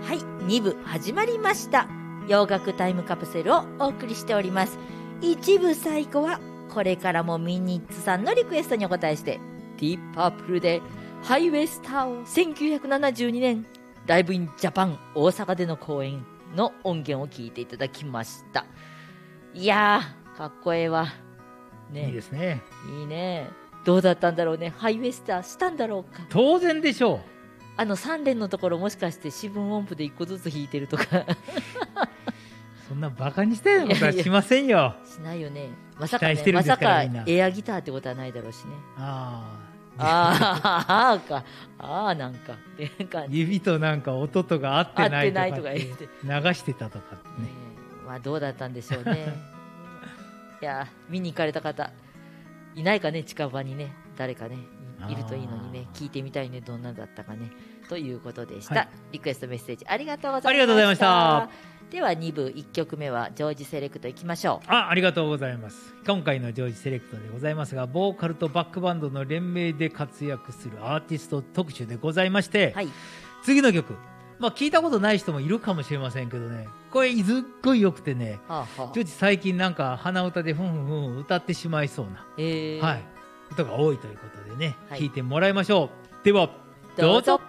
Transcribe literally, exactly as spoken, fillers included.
はい、に部始まりました。洋楽タイムカプセルをお送りしております。いち部最後はこれからもミニッツさんのリクエストにお答えして、ディープパープルでハイウェイスターをせんきゅうひゃくななじゅうにねんライブインジャパン大阪での公演の音源を聞いていただきました。いやーかっこええわ、ね、 いいですね。 いいね。どうだったんだろうね。ハイウェイスターしたんだろうか。 当然でしょう。 あのさん連のところもしかして四分音符でいっこずつ弾いてるとかそんなバカにしたようなことはしませんよ。 いやいやしないよね。まさかね、まさかエアギターってことはないだろうしね。 ああああかああなんかっていう感じ。 指となんか音とか合ってないとかって合ってないとか言って流してたとかね、 えー、まあどうだったんでしょうねいや見に行かれた方いないかね、近場にね誰かねいるといいのにね、聞いてみたいね、どんなだったかねということでした、はい、リクエストメッセージありがとうございました。 ありがとうございました。 ではに部いっきょくめはジョージセレクトいきましょう。 あありがとうございます。今回のジョージセレクトでございますが、ボーカルとバックバンドの連名で活躍するアーティスト特集でございまして、はい、次の曲、まあ、聞いたことない人もいるかもしれませんけどね、これすっごい良くてね、はあはあ、ジョージ最近なんか鼻歌でふんふんふん歌ってしまいそうな、えーはい、歌が多いということでね、はい、聞いてもらいましょう。ではどうぞ。